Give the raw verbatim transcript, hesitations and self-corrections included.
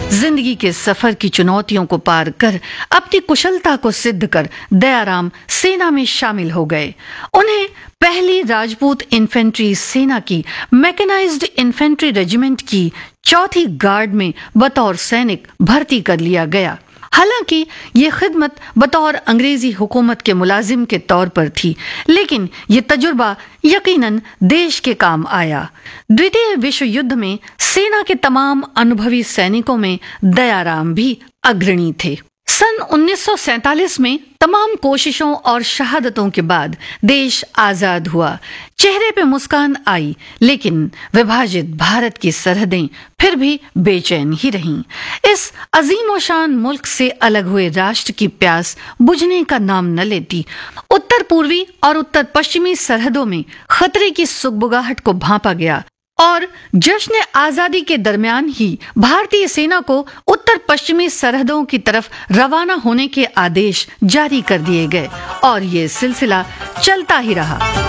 जिंदगी के सफर की चुनौतियों को पार कर अपनी कुशलता को सिद्ध कर दयाराम सेना में शामिल हो गए। उन्हें पहली राजपूत इन्फेंट्री सेना की मैकेनाइज्ड इन्फेंट्री रेजिमेंट की चौथी गार्ड में बतौर सैनिक भर्ती कर लिया गया। हालांकि ये खिदमत बतौर अंग्रेजी हुकूमत के मुलाजिम के तौर पर थी, लेकिन ये तजुर्बा यकीनन देश के काम आया। द्वितीय विश्व युद्ध में सेना के तमाम अनुभवी सैनिकों में दयाराम भी अग्रणी थे। सन उन्नीस सौ सैंतालीस में तमाम कोशिशों और शहादतों के बाद देश आजाद हुआ। चेहरे पे मुस्कान आई, लेकिन विभाजित भारत की सरहदें फिर भी बेचैन ही रहीं। इस अजीम शान मुल्क से अलग हुए राष्ट्र की प्यास बुझने का नाम न लेती। उत्तर पूर्वी और उत्तर पश्चिमी सरहदों में खतरे की सुगबुगाहट को भांपा गया और जश्न आजादी के दरमियान ही भारतीय सेना को उत्तर पश्चिमी सरहदों की तरफ रवाना होने के आदेश जारी कर दिए गए और ये सिलसिला चलता ही रहा।